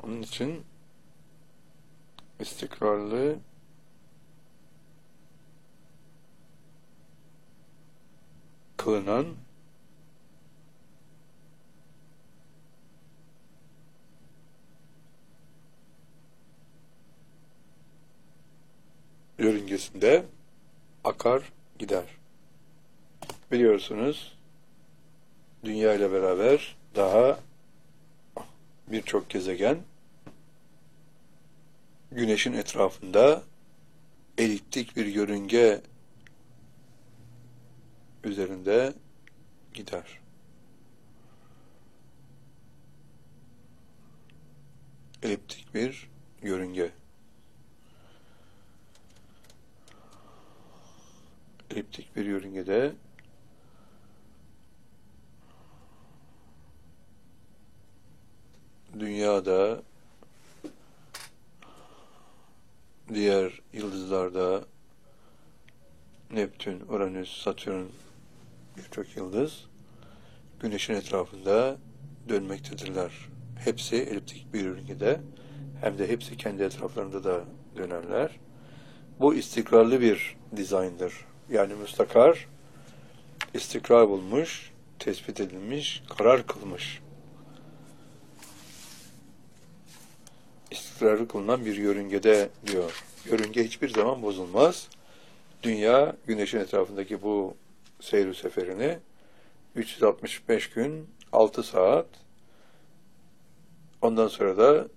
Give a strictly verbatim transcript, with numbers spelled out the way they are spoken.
Onun için istikrarlı kılınan yörüngesinde akar gider. Biliyorsunuz, Dünya ile beraber daha birçok gezegen Güneş'in etrafında eliptik bir yörünge üzerinde gider. Eliptik bir yörünge. Eliptik bir yörüngede Dünya'da, diğer yıldızlarda, Neptün, Uranüs, Satürn, birçok yıldız Güneş'in etrafında dönmektedirler. Hepsi eliptik bir yörüngede, hem de hepsi kendi etraflarında da dönerler. Bu istikrarlı bir dizayndır. Yani müstakar, istikrar bulmuş, tespit edilmiş, karar kılmış. İstikrarlı kılınan bir yörüngede diyor. Yörünge hiçbir zaman bozulmaz. Dünya, Güneş'in etrafındaki bu seyir seferini üç yüz altmış beş gün, altı saat, ondan sonra da